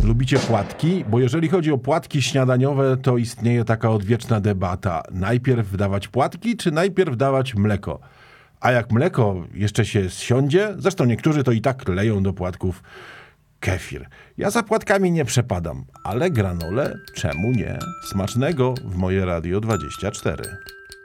Lubicie płatki? Bo jeżeli chodzi o płatki śniadaniowe, to istnieje taka odwieczna debata. Najpierw dawać płatki, czy najpierw dawać mleko? A jak mleko jeszcze się zsiądzie, zresztą niektórzy to i tak leją do płatków kefir. Ja za płatkami nie przepadam, ale granole czemu nie? Smacznego w moje Radio 24.